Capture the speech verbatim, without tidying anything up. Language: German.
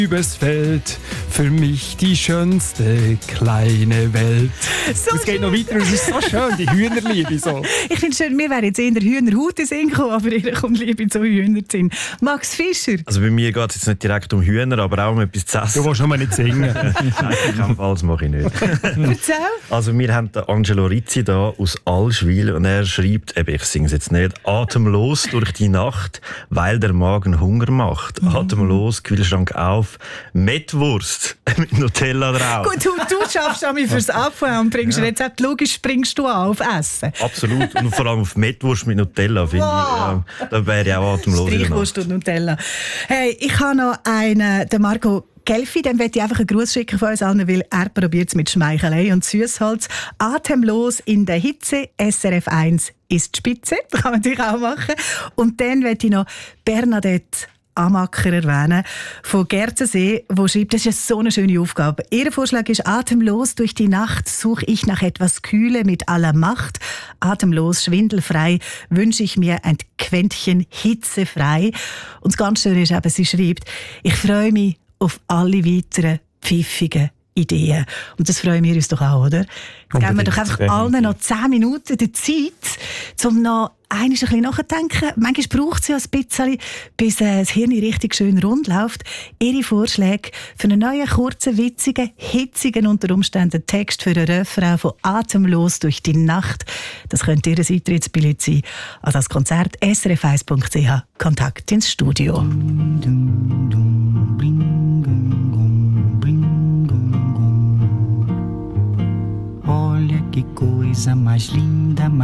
Übers Feld, für mich die schönste kleine Welt. So es geht noch weiter, es ist so schön, die Hühnerliebe so. Ich finde es schön, wir wären jetzt eher der Hühnerhaut in den Sinn gekommen, aber ihr kommt Liebe zu Hühner zu Sinn. Max Fischer. Also bei mir geht es jetzt nicht direkt um Hühner, aber auch um etwas zu essen. Du willst noch mal nicht singen. Nein, in keinem Fall, das mache ich nicht. Erzähl. Also wir haben den Angelo Rizzi da aus Allschwil und er schreibt, eben, ich singe es jetzt nicht, atemlos durch die Nacht, weil der Magen Hunger macht. Atemlos, Kühlschrank auf, Mettwurst mit Nutella drauf. Gut, du, du schaffst auch fürs Abfahren und bringst ja. Rezept. Logisch springst du auch auf Essen. Absolut. Und vor allem auf Mettwurst mit Nutella, finde wow. ich. Ja, da wäre ich auch atemlos. Streichwurst und Nutella. Hey, ich habe noch einen, den Marco Gelfi, dem möchte ich einfach einen Gruß schicken von uns allen, weil er probiert es mit Schmeichelei und Süßholz. Atemlos in der Hitze, S R F eins ist die Spitze. Das kann man natürlich auch machen. Und dann möchte ich noch Bernadette Amacker erwähnen, von Gerzensee, wo schreibt, das ist so eine schöne Aufgabe. Ihr Vorschlag ist, atemlos durch die Nacht suche ich nach etwas Kühle mit aller Macht. Atemlos, schwindelfrei wünsche ich mir ein Quäntchen hitzefrei. Und das ganz Schöne ist eben, sie schreibt, ich freue mich auf alle weiteren pfiffigen Ideen. Und das freuen wir uns doch auch, oder? Jetzt geben wir doch einfach allen noch zehn Minuten die Zeit, um noch einmal ein bisschen nachzudenken. Manchmal braucht es ja ein bisschen, bis äh, das Hirn richtig schön rund läuft. Ihre Vorschläge für einen neuen, kurzen, witzigen, hitzigen, unter Umständen Text für eine Refrain von Atemlos durch die Nacht. Das könnte Ihr Eintrittsbillett sein an das Konzert s r f eins punkt c h. Kontakt ins Studio. Olha que coisa mais linda.